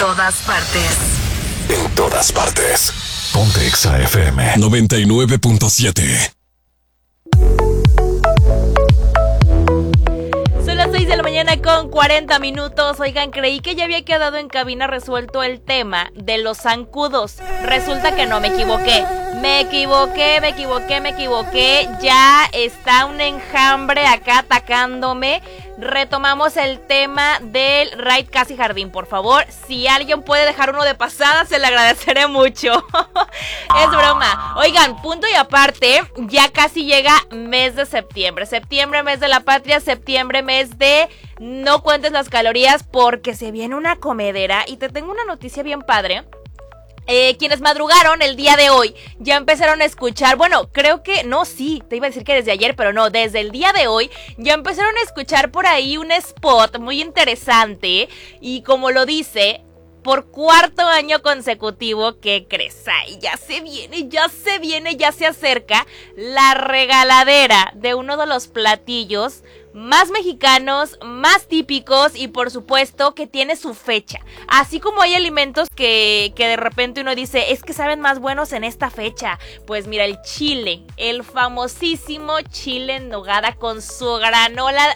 todas partes. En todas partes. Ponte Exa FM 99.7. Son las 6 de la mañana con 40 minutos. Oigan, creí que ya había quedado en cabina resuelto el tema de los zancudos. Resulta que no, me equivoqué. Me equivoqué. Ya está un enjambre acá atacándome. Retomamos el tema del Raid Casi Jardín, por favor. Si alguien puede dejar uno de pasada, se le agradeceré mucho. Es broma. Oigan, punto y aparte, ya casi llega mes de septiembre. Septiembre, mes de la patria. Septiembre, mes de no cuentes las calorías, porque se viene una comedera. Y te tengo una noticia bien padre. Quienes madrugaron el día de hoy ya empezaron a escuchar, bueno, creo que, no, sí, te iba a decir que desde ayer, pero no, desde el día de hoy ya empezaron a escuchar por ahí un spot muy interesante y como lo dice, por cuarto año consecutivo, ¿qué crees? Ay, ya se viene, ya se acerca la regaladera de uno de los platillos más mexicanos, más típicos y por supuesto que tiene su fecha. Así como hay alimentos que de repente uno dice, es que saben más buenos en esta fecha. Pues mira, el chile, el famosísimo chile en nogada con su granola.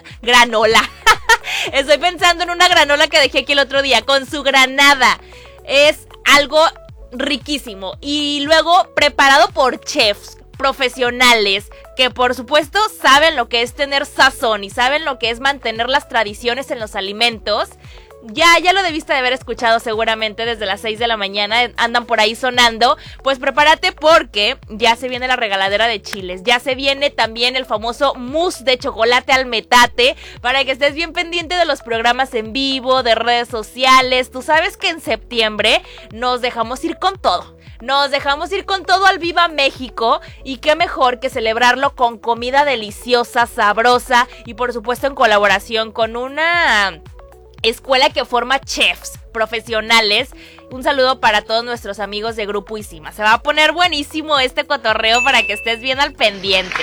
Estoy pensando en una granola que dejé aquí el otro día, con su granada. Es algo riquísimo y luego preparado por chefs profesionales que por supuesto saben lo que es tener sazón y saben lo que es mantener las tradiciones en los alimentos. Ya lo debiste de haber escuchado seguramente desde las 6 de la mañana, andan por ahí sonando. Pues prepárate porque ya se viene la regaladera de chiles, ya se viene también el famoso mousse de chocolate al metate, para que estés bien pendiente de los programas en vivo, de redes sociales. Tú sabes que en septiembre nos dejamos ir con todo. Nos dejamos ir con todo al Viva México y qué mejor que celebrarlo con comida deliciosa, sabrosa y por supuesto en colaboración con una escuela que forma chefs profesionales. Un saludo para todos nuestros amigos de Grupo Isima. Se va a poner buenísimo este cotorreo para que estés bien al pendiente.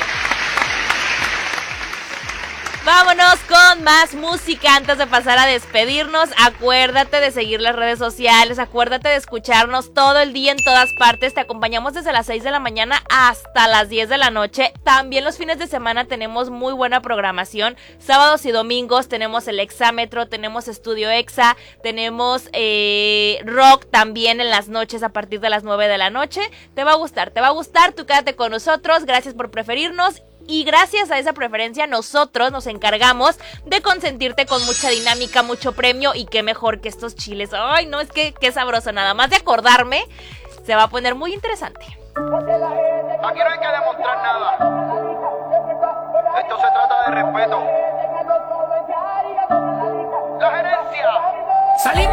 Vámonos con más música antes de pasar a despedirnos. Acuérdate de seguir las redes sociales, acuérdate de escucharnos todo el día en todas partes. Te acompañamos desde las 6 de la mañana hasta las 10 de la noche. También los fines de semana tenemos muy buena programación. Sábados y domingos tenemos el Exámetro, tenemos Estudio Exa, tenemos rock también en las noches a partir de las 9 de la noche. Te va a gustar, tú quédate con nosotros. Gracias por preferirnos. Y gracias a esa preferencia nosotros nos encargamos de consentirte con mucha dinámica, mucho premio y qué mejor que estos chiles. Ay, no, es que qué sabroso, nada más de acordarme se va a poner muy interesante. Aquí no hay que demostrar nada.